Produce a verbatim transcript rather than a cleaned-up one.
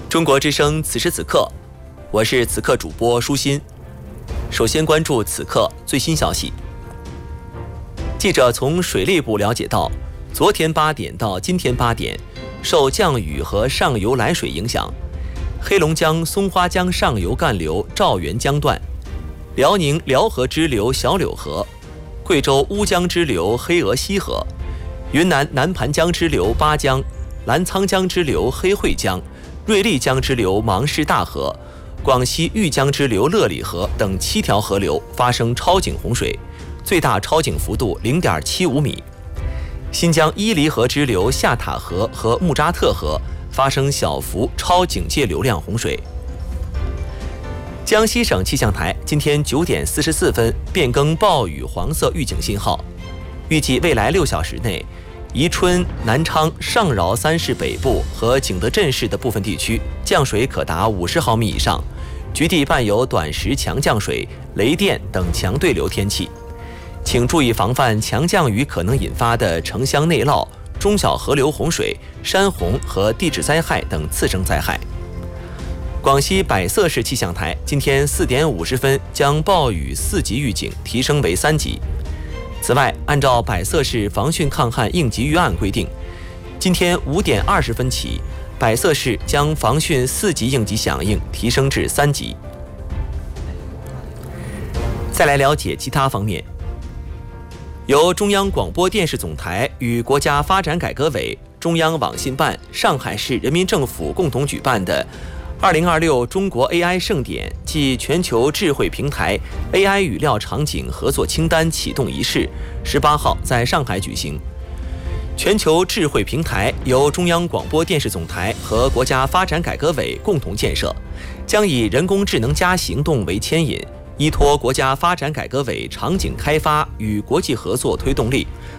中国之声此时此刻，我是此刻主播舒心。首先关注此刻最新消息。记者从水利部了解到，昨天八点到今天八点，受降雨和上游来水影响，黑龙江松花江上游干流赵源江段、辽宁辽河支流小柳河、贵州乌江支流黑鹅溪河、云南南盘江支流巴江、澜沧江支流黑会江、瑞丽江支流芒市大河、广西玉江支流乐里河等七条河流发生超警洪水，最大超警幅度 零点七五米。新疆伊犁河支流下塔河和木扎特河发生小幅超警戒流量洪水。江西省气象台今天九点四十四分变更暴雨黄色预警信号，预计未来六小时内，宜春、南昌、上饶三市北部和景德镇市的部分地区降水可达五十毫米以上，局地伴有短时强降水、雷电等强对流天气。请注意防范强降雨可能引发的城乡内涝、中小河流洪水、山洪和地质灾害等次生灾害。广西百色市气象台今天四点五十分将暴雨四级预警提升为三级。此外，按照百色市防汛抗旱应急预案规定，今天五点二十分起，百色市将防汛四级应急响应提升至三级。再来了解其他方面。由中央广播电视总台与国家发展改革委、中央网信办、上海市人民政府共同举办的二零二六中国 A I 盛典暨全球智慧平台 A I 语料场景合作清单启动仪式十八号在上海举行。全球智慧平台由中央广播电视总台和国家发展改革委共同建设，将以人工智能加行动为牵引，依托国家发展改革委场景开发与国际合作推动力，